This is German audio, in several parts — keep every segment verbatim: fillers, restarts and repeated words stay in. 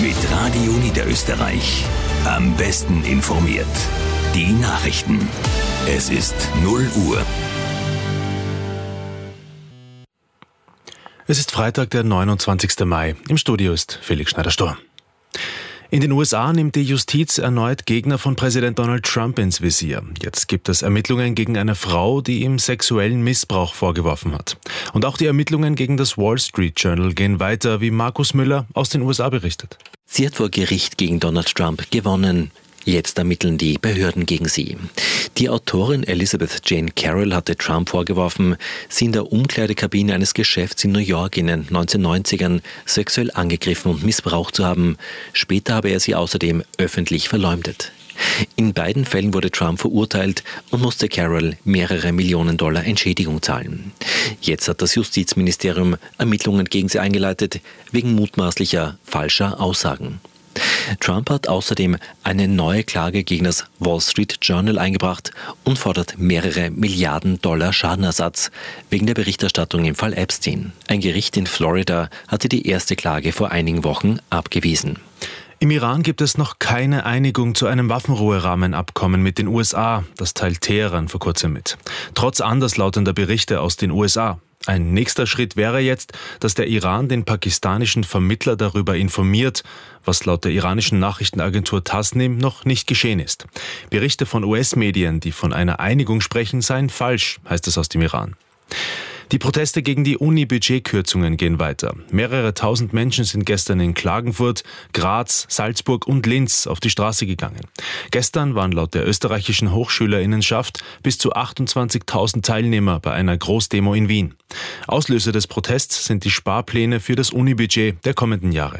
Mit Radio Niederösterreich. Am besten informiert. Die Nachrichten. Es ist null Uhr. Es ist Freitag, der neunundzwanzigsten Mai. Im Studio ist Felix Schneider-Sturm. In den U S A nimmt die Justiz erneut Gegner von Präsident Donald Trump ins Visier. Jetzt gibt es Ermittlungen gegen eine Frau, die ihm sexuellen Missbrauch vorgeworfen hat. Und auch die Ermittlungen gegen das Wall Street Journal gehen weiter, wie Markus Müller aus den U S A berichtet. Sie hat vor Gericht gegen Donald Trump gewonnen. Jetzt ermitteln die Behörden gegen sie. Die Autorin Elizabeth Jane Carroll hatte Trump vorgeworfen, sie in der Umkleidekabine eines Geschäfts in New York in den neunzehnhundertneunzigern sexuell angegriffen und missbraucht zu haben. Später habe er sie außerdem öffentlich verleumdet. In beiden Fällen wurde Trump verurteilt und musste Carroll mehrere Millionen Dollar Entschädigung zahlen. Jetzt hat das Justizministerium Ermittlungen gegen sie eingeleitet, wegen mutmaßlicher falscher Aussagen. Trump hat außerdem eine neue Klage gegen das Wall Street Journal eingebracht und fordert mehrere Milliarden Dollar Schadenersatz wegen der Berichterstattung im Fall Epstein. Ein Gericht in Florida hatte die erste Klage vor einigen Wochen abgewiesen. Im Iran gibt es noch keine Einigung zu einem Waffenruherahmenabkommen mit den U S A. Das teilt Teheran vor kurzem mit. Trotz anderslautender Berichte aus den U S A. Ein nächster Schritt wäre jetzt, dass der Iran den pakistanischen Vermittler darüber informiert, was laut der iranischen Nachrichtenagentur Tasnim noch nicht geschehen ist. Berichte von U S-Medien, die von einer Einigung sprechen, seien falsch, heißt es aus dem Iran. Die Proteste gegen die Uni-Budgetkürzungen gehen weiter. Mehrere tausend Menschen sind gestern in Klagenfurt, Graz, Salzburg und Linz auf die Straße gegangen. Gestern waren laut der österreichischen Hochschülerinnenschaft bis zu achtundzwanzigtausend Teilnehmer bei einer Großdemo in Wien. Auslöser des Protests sind die Sparpläne für das Uni-Budget der kommenden Jahre.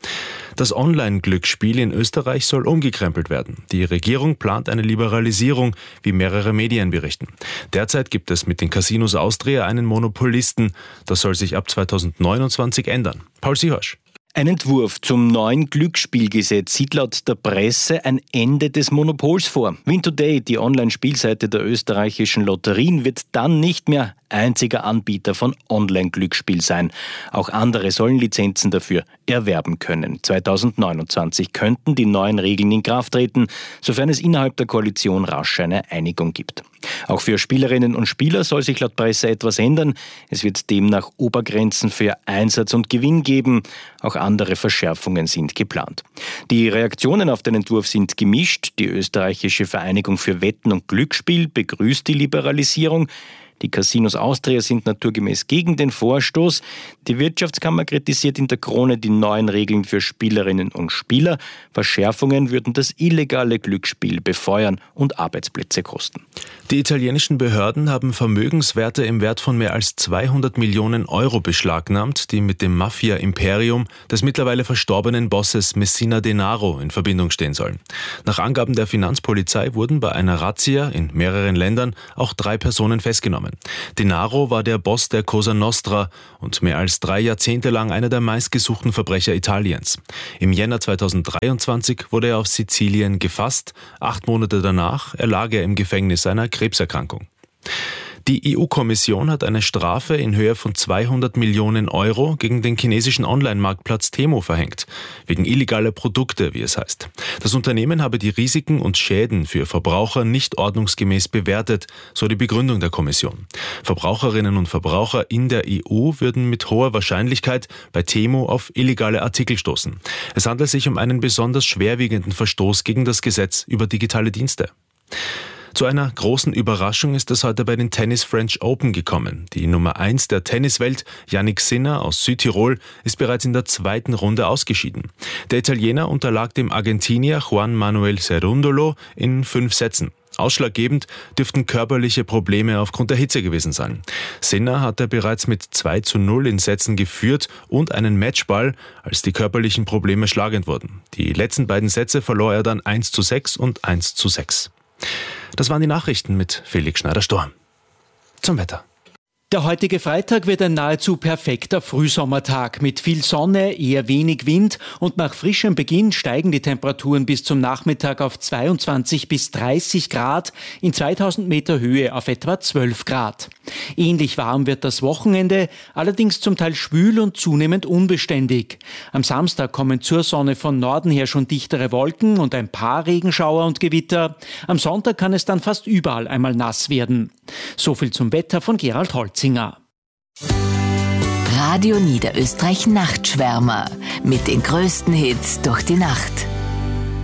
Das Online-Glücksspiel in Österreich soll umgekrempelt werden. Die Regierung plant eine Liberalisierung, wie mehrere Medien berichten. Derzeit gibt es mit den Casinos Austria einen Monopolisten. Das soll sich ab zweitausendneunundzwanzig ändern. Paul Sihorsch. Ein Entwurf zum neuen Glücksspielgesetz sieht laut der Presse ein Ende des Monopols vor. Win Today, die Online-Spielseite der österreichischen Lotterien, wird dann nicht mehr einziger Anbieter von Online-Glücksspiel sein. Auch andere sollen Lizenzen dafür erwerben können. zweitausendneunundzwanzig könnten die neuen Regeln in Kraft treten, sofern es innerhalb der Koalition rasch eine Einigung gibt. Auch für Spielerinnen und Spieler soll sich laut Presse etwas ändern. Es wird demnach Obergrenzen für Einsatz und Gewinn geben. Auch andere Verschärfungen sind geplant. Die Reaktionen auf den Entwurf sind gemischt. Die österreichische Vereinigung für Wetten und Glücksspiel begrüßt die Liberalisierung. Die Casinos Austria sind naturgemäß gegen den Vorstoß. Die Wirtschaftskammer kritisiert in der Krone die neuen Regeln für Spielerinnen und Spieler. Verschärfungen würden das illegale Glücksspiel befeuern und Arbeitsplätze kosten. Die italienischen Behörden haben Vermögenswerte im Wert von mehr als zweihundert Millionen Euro beschlagnahmt, die mit dem Mafia-Imperium des mittlerweile verstorbenen Bosses Messina Denaro in Verbindung stehen sollen. Nach Angaben der Finanzpolizei wurden bei einer Razzia in mehreren Ländern auch drei Personen festgenommen. Denaro war der Boss der Cosa Nostra und mehr als drei Jahrzehnte lang einer der meistgesuchten Verbrecher Italiens. Im Jänner zweitausenddreiundzwanzig wurde er auf Sizilien gefasst. Acht Monate danach erlag er im Gefängnis einer Krebserkrankung. Die E U-Kommission hat eine Strafe in Höhe von zweihundert Millionen Euro gegen den chinesischen Online-Marktplatz Temu verhängt, wegen illegaler Produkte, wie es heißt. Das Unternehmen habe die Risiken und Schäden für Verbraucher nicht ordnungsgemäß bewertet, so die Begründung der Kommission. Verbraucherinnen und Verbraucher in der E U würden mit hoher Wahrscheinlichkeit bei Temu auf illegale Artikel stoßen. Es handelt sich um einen besonders schwerwiegenden Verstoß gegen das Gesetz über digitale Dienste. Zu einer großen Überraschung ist es heute bei den Tennis French Open gekommen. Die Nummer eins der Tenniswelt, Jannik Sinner aus Südtirol, ist bereits in der zweiten Runde ausgeschieden. Der Italiener unterlag dem Argentinier Juan Manuel Cerundolo in fünf Sätzen. Ausschlaggebend dürften körperliche Probleme aufgrund der Hitze gewesen sein. Sinner hatte bereits mit zwei zu null in Sätzen geführt und einen Matchball, als die körperlichen Probleme schlagend wurden. Die letzten beiden Sätze verlor er dann eins zu sechs und eins zu sechs. Das waren die Nachrichten mit Felix Schneider-Sturm. Zum Wetter. Der heutige Freitag wird ein nahezu perfekter Frühsommertag mit viel Sonne, eher wenig Wind und nach frischem Beginn steigen die Temperaturen bis zum Nachmittag auf zweiundzwanzig bis dreißig Grad, in zweitausend Meter Höhe auf etwa zwölf Grad. Ähnlich warm wird das Wochenende, allerdings zum Teil schwül und zunehmend unbeständig. Am Samstag kommen zur Sonne von Norden her schon dichtere Wolken und ein paar Regenschauer und Gewitter. Am Sonntag kann es dann fast überall einmal nass werden. So viel zum Wetter von Gerald Holzinger. Radio Niederösterreich Nachtschwärmer mit den größten Hits durch die Nacht.